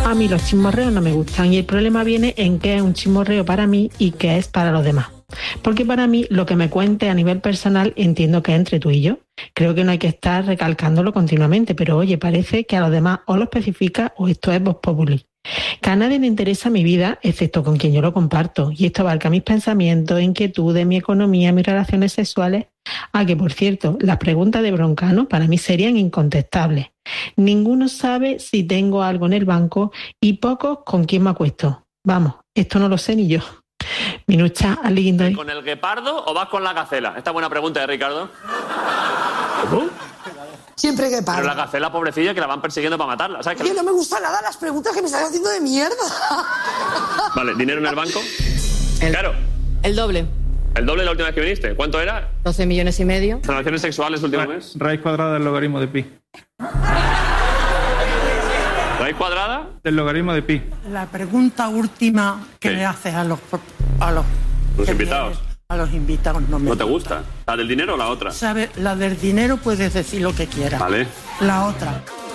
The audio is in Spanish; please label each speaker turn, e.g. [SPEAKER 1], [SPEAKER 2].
[SPEAKER 1] A mí los chismorreos no me gustan y el problema viene en qué es un chismorreo para mí y qué es para los demás. Porque para mí lo que me cuente a nivel personal entiendo que es entre tú y yo. Creo que no hay que estar recalcándolo continuamente, pero oye, parece que a los demás o lo especifica o esto es vox populi. Que a nadie le interesa mi vida, excepto con quien yo lo comparto. Y esto abarca mis pensamientos, inquietudes, mi economía, mis relaciones sexuales. Ah, que por cierto, las preguntas de Broncano para mí serían incontestables. Ninguno sabe si tengo algo en el banco y pocos con quién me acuesto. Vamos, esto no lo sé ni yo. Minucha, lindo.
[SPEAKER 2] ¿Con el guepardo o vas con la gacela? Esta es buena pregunta de Ricardo.
[SPEAKER 3] Siempre guepardo.
[SPEAKER 2] Pero la gacela, pobrecilla, que la van persiguiendo para matarla. ¿Sabes?
[SPEAKER 3] Que no me gusta nada las preguntas que me están haciendo de mierda.
[SPEAKER 2] Vale, ¿dinero en el banco? Claro.
[SPEAKER 4] El doble.
[SPEAKER 2] ¿El doble de la última vez que viniste? ¿Cuánto era?
[SPEAKER 4] 12 millones y medio.
[SPEAKER 2] ¿Relaciones sexuales último mes?
[SPEAKER 5] Raíz cuadrada del logaritmo de pi.
[SPEAKER 2] ¿Raíz cuadrada?
[SPEAKER 5] Del logaritmo de pi.
[SPEAKER 6] La pregunta última que le haces a los
[SPEAKER 2] invitados.
[SPEAKER 6] A los invitados
[SPEAKER 2] ¿No te gusta? ¿La del dinero o la otra?
[SPEAKER 6] ¿Sabes? La del dinero puedes decir lo que quieras.
[SPEAKER 2] Vale.
[SPEAKER 6] La otra.